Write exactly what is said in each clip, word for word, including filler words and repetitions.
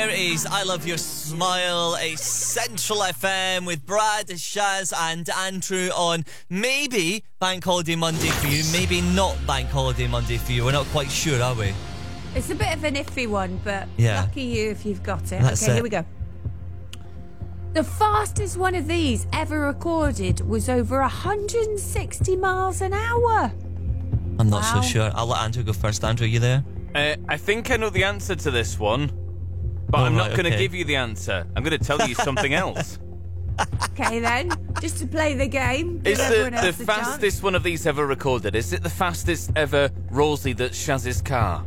There is I Love Your Smile, a Central F M with Brad, Shaz and Andrew on maybe Bank Holiday Monday for you, maybe not Bank Holiday Monday for you. We're not quite sure, are we? It's a bit of an iffy one, but yeah. Lucky you if you've got it. That's okay, it. Here we go. The fastest one of these ever recorded was over one hundred sixty miles an hour. I'm not Wow. so sure. I'll let Andrew go first. Andrew, are you there? Uh, I think I know the answer to this one, but Oh, I'm not right, going to okay. give you the answer. I'm going to tell you something else. Okay then, just to play the game. Give Is the, everyone the else a fastest one of these ever recorded? Is it the fastest ever Rosie that's Shaz's car?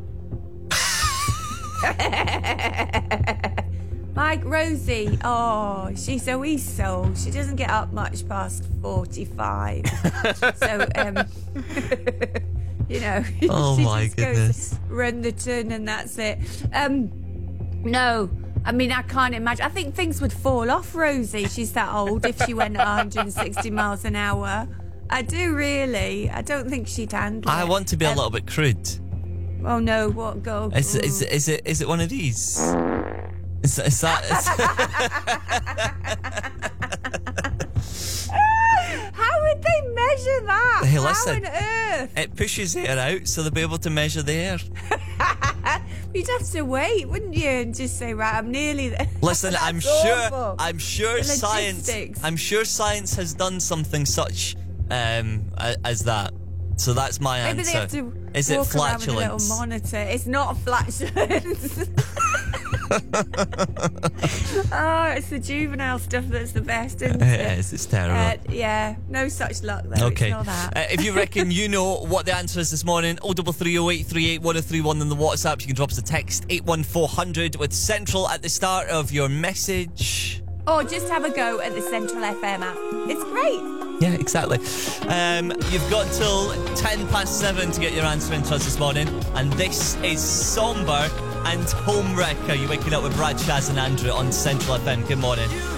chance. Like Rosie, oh, she's so east soul. She doesn't get up much past forty-five. so, um, you know, Oh she my just goodness. goes run the turn and that's it. Um, no, I mean I can't imagine. I think things would fall off Rosie. She's that old if she went at one hundred sixty miles an hour. I do really. I don't think she'd handle I it. want to be a Um, little bit crude. Oh no, what go? Is, is, is, it, is it one of these? Is, is that... Is, How would they measure that? Hey, How listen. on earth? it pushes air out so they'll be able to measure the air. You'd have to wait, wouldn't you, and just say, right, I'm nearly there. Listen, That's I'm awful. sure I'm sure The science logistics. I'm sure science has done something such um a- as that. So that's my Maybe answer. they have to Is it walk around with a little flatulence? monitor. It's not flatulence. Oh, it's the juvenile stuff that's the best, isn't it? It is, it's terrible. Uh, yeah, no such luck though. Okay. It's not that. Uh, if you reckon you know what the answer is this morning, oh double three oh eight three eight one oh three one on the WhatsApp. You can drop us a text eight one four hundred with Central at the start of your message. Or just have a go at the Central F M app. It's great. Yeah, exactly. Um, you've got till ten past seven to get your answer into us this morning. And this is Somber and Homewrecker. You're waking up with Brad, Shaz and Andrew on Central F M. Good morning.